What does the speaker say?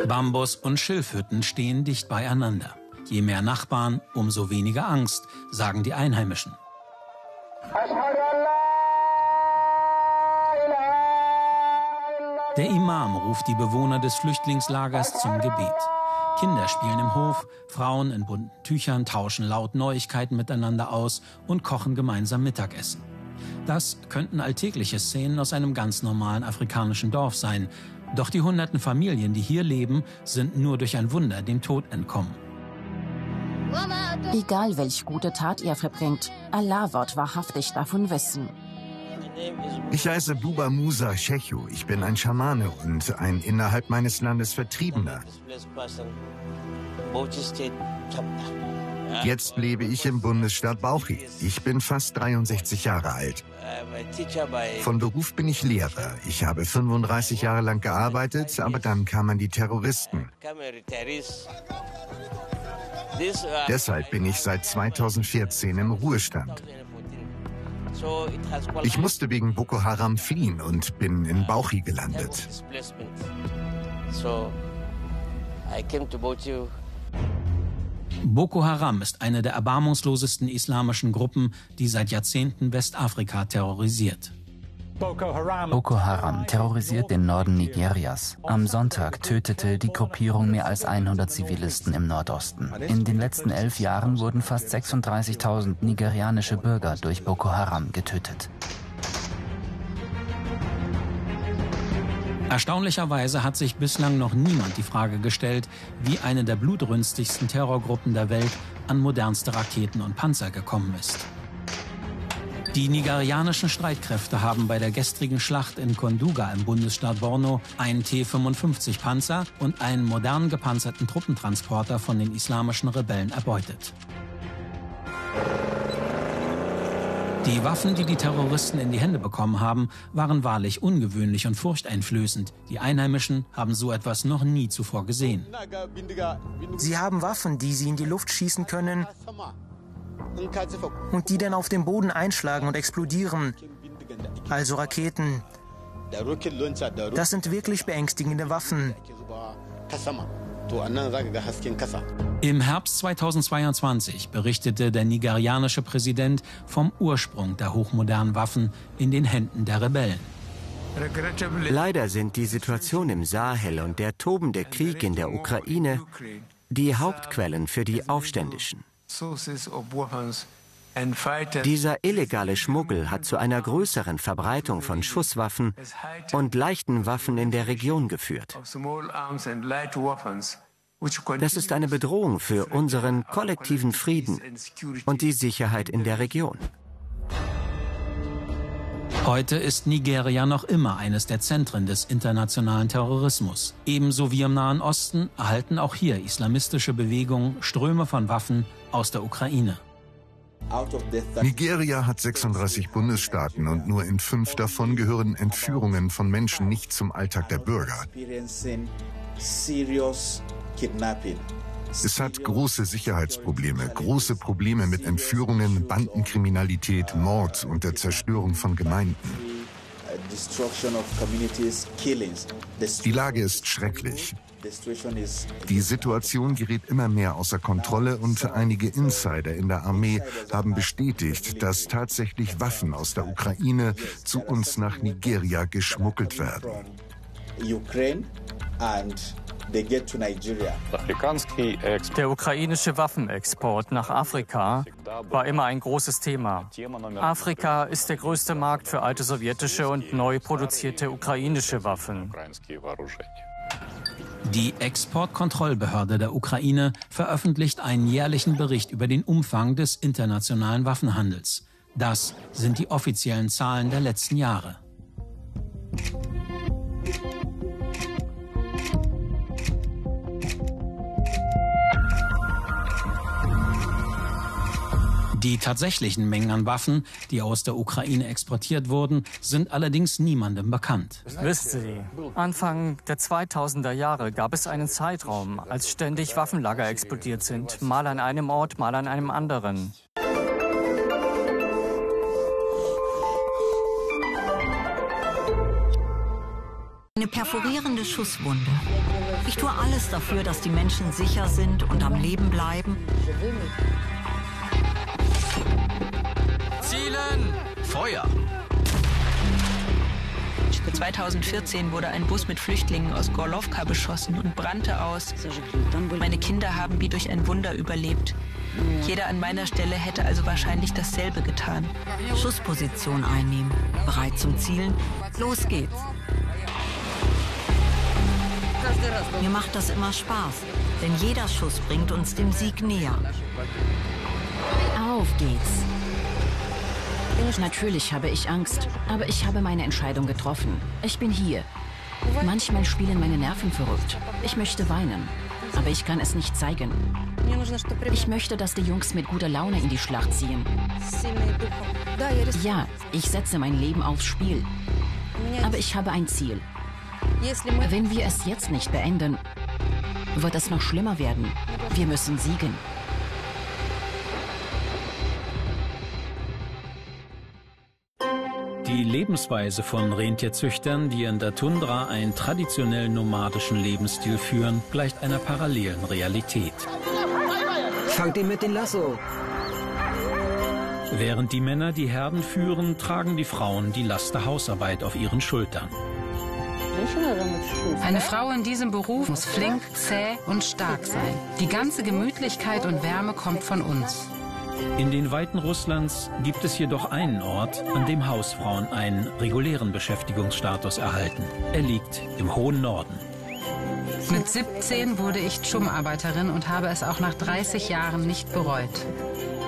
Bambus- und Schilfhütten stehen dicht beieinander. Je mehr Nachbarn, umso weniger Angst, sagen die Einheimischen. Der Imam ruft die Bewohner des Flüchtlingslagers zum Gebet. Kinder spielen im Hof, Frauen in bunten Tüchern tauschen laut Neuigkeiten miteinander aus und kochen gemeinsam Mittagessen. Das könnten alltägliche Szenen aus einem ganz normalen afrikanischen Dorf sein. Doch die hunderten Familien, die hier leben, sind nur durch ein Wunder dem Tod entkommen. Egal welch gute Tat ihr verbringt, Allah wird wahrhaftig davon wissen. Ich heiße Buba Musa Shechu. Ich bin ein Schamane und ein innerhalb meines Landes Vertriebener. Jetzt lebe ich im Bundesstaat Bauchi. Ich bin fast 63 Jahre alt. Von Beruf bin ich Lehrer. Ich habe 35 Jahre lang gearbeitet, aber dann kamen die Terroristen. Deshalb bin ich seit 2014 im Ruhestand. Ich musste wegen Boko Haram fliehen und bin in Bauchi gelandet. Boko Haram ist eine der erbarmungslosesten islamischen Gruppen, die seit Jahrzehnten Westafrika terrorisiert. Boko Haram terrorisiert den Norden Nigerias. Am Sonntag tötete die Gruppierung mehr als 100 Zivilisten im Nordosten. In den letzten 11 Jahren wurden fast 36.000 nigerianische Bürger durch Boko Haram getötet. Erstaunlicherweise hat sich bislang noch niemand die Frage gestellt, wie eine der blutrünstigsten Terrorgruppen der Welt an modernste Raketen und Panzer gekommen ist. Die nigerianischen Streitkräfte haben bei der gestrigen Schlacht in Konduga im Bundesstaat Borno einen T-55-Panzer und einen modern gepanzerten Truppentransporter von den islamischen Rebellen erbeutet. Die Waffen, die die Terroristen in die Hände bekommen haben, waren wahrlich ungewöhnlich und furchteinflößend. Die Einheimischen haben so etwas noch nie zuvor gesehen. Sie haben Waffen, die sie in die Luft schießen können und die dann auf dem Boden einschlagen und explodieren. Also Raketen. Das sind wirklich beängstigende Waffen. Im Herbst 2022 berichtete der nigerianische Präsident vom Ursprung der hochmodernen Waffen in den Händen der Rebellen. Leider sind die Situation im Sahel und der tobende Krieg in der Ukraine die Hauptquellen für die Aufständischen. Dieser illegale Schmuggel hat zu einer größeren Verbreitung von Schusswaffen und leichten Waffen in der Region geführt. Das ist eine Bedrohung für unseren kollektiven Frieden und die Sicherheit in der Region. Heute ist Nigeria noch immer eines der Zentren des internationalen Terrorismus. Ebenso wie im Nahen Osten erhalten auch hier islamistische Bewegungen Ströme von Waffen aus der Ukraine. Nigeria hat 36 Bundesstaaten und nur in 5 davon gehören Entführungen von Menschen nicht zum Alltag der Bürger. Es hat große Sicherheitsprobleme, große Probleme mit Entführungen, Bandenkriminalität, Mord und der Zerstörung von Gemeinden. Die Lage ist schrecklich. Die Situation gerät immer mehr außer Kontrolle und einige Insider in der Armee haben bestätigt, dass tatsächlich Waffen aus der Ukraine zu uns nach Nigeria geschmuggelt werden. Der ukrainische Waffenexport nach Afrika war immer ein großes Thema. Afrika ist der größte Markt für alte sowjetische und neu produzierte ukrainische Waffen. Die Exportkontrollbehörde der Ukraine veröffentlicht einen jährlichen Bericht über den Umfang des internationalen Waffenhandels. Das sind die offiziellen Zahlen der letzten Jahre. Die tatsächlichen Mengen an Waffen, die aus der Ukraine exportiert wurden, sind allerdings niemandem bekannt. Wissen Sie, Anfang der 2000er Jahre gab es einen Zeitraum, als ständig Waffenlager explodiert sind, mal an einem Ort, mal an einem anderen. perforierende Schusswunde. Ich tue alles dafür, dass die Menschen sicher sind und am Leben bleiben. Zielen! Feuer! 2014 wurde ein Bus mit Flüchtlingen aus Gorlowka beschossen und brannte aus. Meine Kinder haben wie durch ein Wunder überlebt. Jeder an meiner Stelle hätte also wahrscheinlich dasselbe getan. Schussposition einnehmen, bereit zum Zielen. Los geht's. Mir macht das immer Spaß, denn jeder Schuss bringt uns dem Sieg näher. Auf geht's. Natürlich habe ich Angst, aber ich habe meine Entscheidung getroffen. Ich bin hier. Manchmal spielen meine Nerven verrückt. Ich möchte weinen, aber ich kann es nicht zeigen. Ich möchte, dass die Jungs mit guter Laune in die Schlacht ziehen. Ja, ich setze mein Leben aufs Spiel. Aber ich habe ein Ziel. Wenn wir es jetzt nicht beenden, wird es noch schlimmer werden. Wir müssen siegen. Die Lebensweise von Rentierzüchtern, die in der Tundra einen traditionell nomadischen Lebensstil führen, gleicht einer parallelen Realität. Fangt ihn mit dem Lasso! Während die Männer die Herden führen, tragen die Frauen die Last der Hausarbeit auf ihren Schultern. Eine Frau in diesem Beruf muss flink, zäh und stark sein. Die ganze Gemütlichkeit und Wärme kommt von uns. In den Weiten Russlands gibt es jedoch einen Ort, an dem Hausfrauen einen regulären Beschäftigungsstatus erhalten. Er liegt im hohen Norden. Mit 17 wurde ich Tschum-Arbeiterin und habe es auch nach 30 Jahren nicht bereut.